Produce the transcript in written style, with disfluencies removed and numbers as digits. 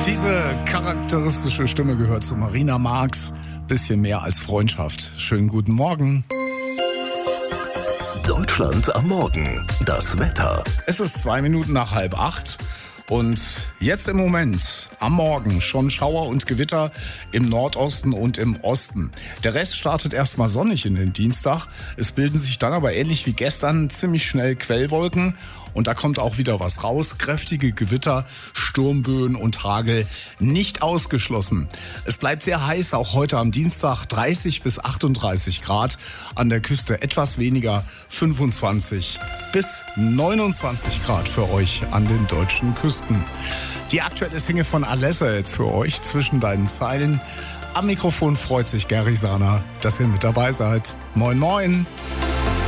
Diese charakteristische Stimme gehört zu Marina Marx. Bisschen mehr als Freundschaft. Schönen guten Morgen. Deutschland am Morgen. Das Wetter. Es ist 2 Minuten nach 7:30 und jetzt im Moment am Morgen schon Schauer und Gewitter im Nordosten und im Osten. Der Rest startet erstmal sonnig in den Dienstag. Es bilden sich dann aber ähnlich wie gestern ziemlich schnell Quellwolken. Und da kommt auch wieder was raus. Kräftige Gewitter, Sturmböen und Hagel nicht ausgeschlossen. Es bleibt sehr heiß, auch heute am Dienstag 30 bis 38 Grad. An der Küste etwas weniger, 25 bis 29 Grad für euch an den deutschen Küsten. Die aktuelle Single von Alessa jetzt für euch zwischen deinen Zeilen. Am Mikrofon freut sich Gary Sahner, dass ihr mit dabei seid. Moin, moin!